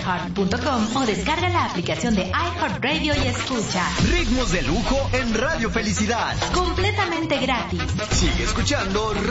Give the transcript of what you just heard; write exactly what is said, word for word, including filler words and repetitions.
iheart punto com o descarga la aplicación de iHeartRadio y escucha Ritmos de Lujo en Radio Felicidad. Completamente gratis. Sigue escuchando